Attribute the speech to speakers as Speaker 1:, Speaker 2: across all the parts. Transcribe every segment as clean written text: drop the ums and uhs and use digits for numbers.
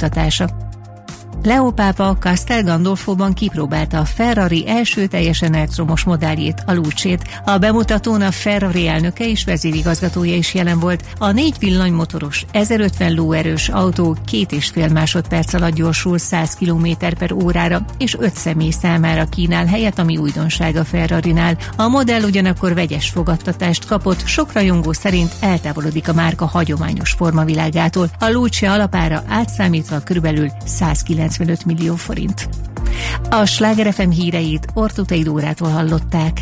Speaker 1: bemutatása. Leo pápa Castel Gandolfóban kipróbálta a Ferrari első teljesen elektromos modelljét, a Lucét. A bemutatón a Ferrari elnöke és vezérigazgatója is jelen volt. A 4 villanymotoros, 1050 lóerős autó 2,5 másodperc alatt gyorsul 100 km/órára, és 5 személy számára kínál helyet, ami újdonság a Ferrarinál. A modell ugyanakkor vegyes fogadtatást kapott, sok rajongó szerint eltávolodik a márka hagyományos formavilágától. A Luce alapára átszámítva körülbelül 195 millió forint. A Sláger FM híreit Ortutai Dórától hallották.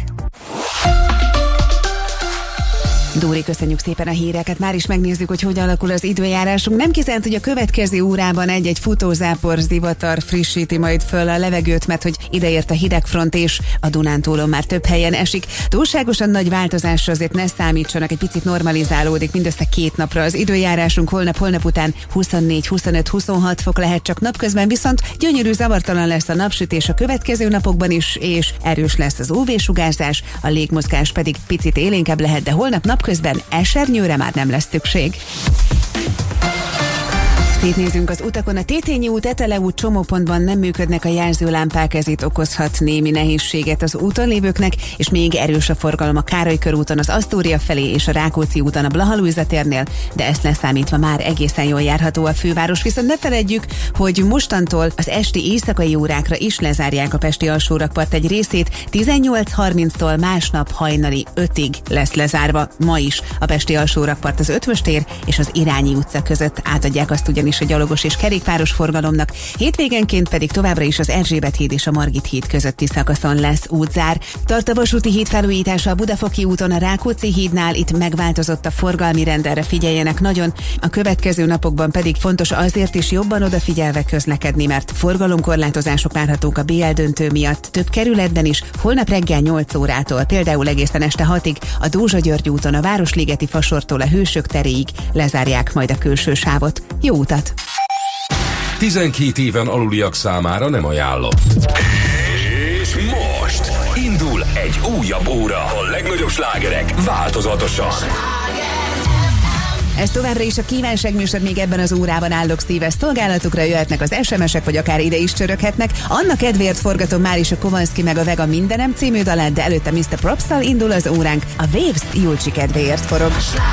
Speaker 2: Dóri, köszönjük szépen a híreket. Már is megnézzük, hogy hogyan alakul az időjárásunk. Nem kizárt, hogy a következő órában egy-egy futózápor zivatar frissíti majd föl a levegőt, mert hogy ideért a hidegfront, és a Dunántúlon már több helyen esik. Túlságosan nagy változásra azért ne számítsanak, egy picit normalizálódik mindössze 2 napra az időjárásunk. Holnap után 24, 25, 26 fok lehet csak napközben, viszont gyönyörű, zavartalan lesz a napsütés a következő napokban is, és erős lesz az UV-sugárzás, a légmozgás pedig picit élénkebb lehet, de holnap napközben esernyőre már nem lesz szükség. Szétnézünk az utakon. A Tétényi út, Etele út csomópontban nem működnek a jelzőlámpák, ez itt okozhat némi nehézséget az úton lévőknek, és még erős a forgalom a Károly körúton, az Asztória felé és a Rákóczi úton a Blaha-Lujza térnél, de ezt leszámítva már egészen jól járható a főváros. Viszont ne feledjük, hogy mostantól az esti éjszakai órákra is lezárják a pesti alsórakpart egy részét, 18:30-tól másnap hajnali 5-ig lesz lezárva. Ma is a pesti alsórakpart az Ötvös tér és az Irányi utca között átadják azt ugyanis a gyalogos és kerékpáros forgalomnak, hétvégenként pedig továbbra is az Erzsébet híd és a Margit híd közötti szakaszon lesz útzár. Tart a vasúti híd felújítása a Budafoki úton, a Rákóczi hídnál, itt megváltozott a forgalmi rend, erre figyeljenek nagyon. A következő napokban pedig fontos azért is jobban odafigyelve közlekedni, mert forgalomkorlátozások várhatók a BL döntő miatt több kerületben is. Holnap reggel 8 órától, például egészen este 6-ig a Dózsa-György úton a Városligeti Fasortól a Hősök teréig lezárják majd a külső sávot. Jó utat!
Speaker 3: 12 éven aluliak számára nem ajánlott. És most indul egy újabb óra. A legnagyobb slágerek változatosan.
Speaker 2: Ez továbbra is a kívánságműsor, még ebben az órában állok szíves szolgálatukra, jöhetnek az SMS-ek, vagy akár ide is csöröghetnek. Annak kedvéért forgatom már is a Kovanszki meg a Vega Mindenem című dalát, de előtte Mr. Propszal indul az óránk, a Waves Julcsi kedvéért forog.